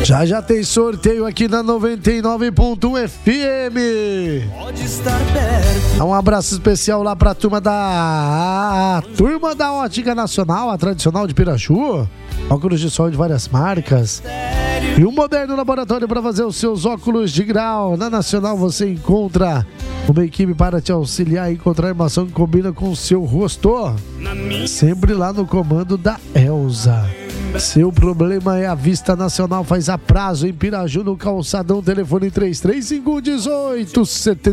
Já tem sorteio aqui na 99.1 FM. Pode estar perto. Um abraço especial lá pra turma da Ótica Nacional, a tradicional de Piraju. Óculos de sol de várias marcas. E um moderno laboratório para fazer os seus óculos de grau. Na Nacional você encontra uma equipe para te auxiliar a encontrar a armação que combina com o seu rosto. Sempre lá no comando da Elza. Seu problema é a Vista Nacional, faz a prazo em Piraju, no Calçadão, telefone 3351 1870.